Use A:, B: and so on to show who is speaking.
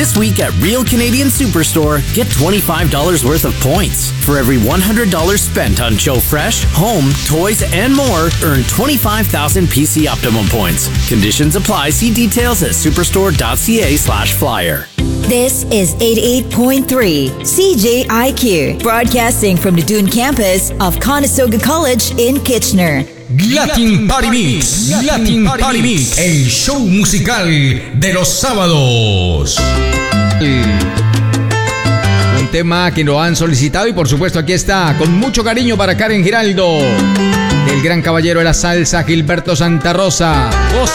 A: This week at Real Canadian Superstore, get $25 worth of points. For every $100 spent on Joe Fresh, home, toys, and more, earn 25,000 PC Optimum points. Conditions apply. See details at superstore.ca/flyer.
B: This is 88.3 CJIQ, broadcasting from the Dune campus of Conestoga College in Kitchener.
C: Latin Party Mix, Latin Party Mix, el show musical de los sábados. Un tema que lo han solicitado y por supuesto aquí está, con mucho cariño para Karen Giraldo, del gran caballero de la salsa Gilberto Santa Rosa.